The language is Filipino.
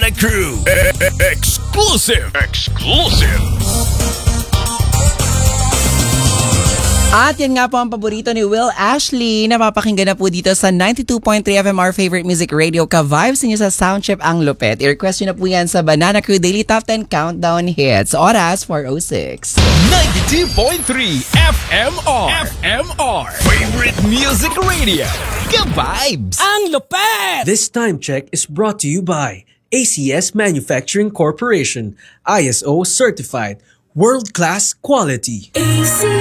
Banana Crew. Exclusive. At yan nga po ang paborito ni Will Ashley. Napapakinggan na po dito sa 92.3 FM our favorite music radio ka-vibes niyo sa Soundtrip ang Lupet. I-request nyo na po yan sa Banana Crew Daily Top 10 Countdown Hits. Oras 4:06. 92.3 FMR. Favorite music radio. Ka-vibes. Ang Lupet! This time check is brought to you by ACS Manufacturing Corporation, ISO certified, world-class quality.